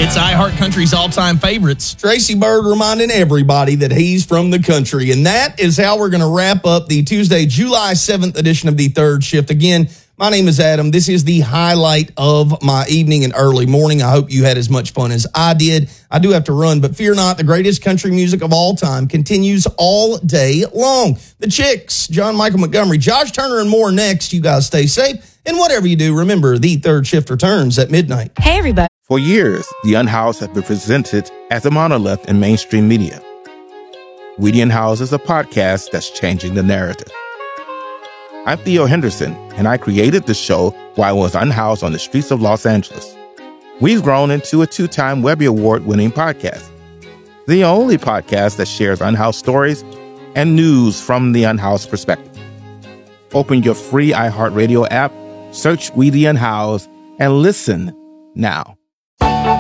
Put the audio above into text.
It's iHeartCountry's all-time favorites. Tracy Byrd reminding everybody that he's from the country. And that is how we're going to wrap up the Tuesday, July 7th edition of the Third Shift. Again, my name is Adam. This is the highlight of my evening and early morning. I hope you had as much fun as I did. I do have to run, but fear not, the greatest country music of all time continues all day long. The Chicks, John Michael Montgomery, Josh Turner, and more next. You guys stay safe. And whatever you do, remember, the Third Shift returns at midnight. Hey, everybody. For years, the Unhoused have been presented as a monolith in mainstream media. We the Unhoused is a podcast that's changing the narrative. I'm Theo Henderson, and I created the show while I was unhoused on the streets of Los Angeles. We've grown into a 2-time Webby Award-winning podcast. The only podcast that shares unhoused stories and news from the unhoused perspective. Open your free iHeartRadio app, search We the Unhoused, and listen now.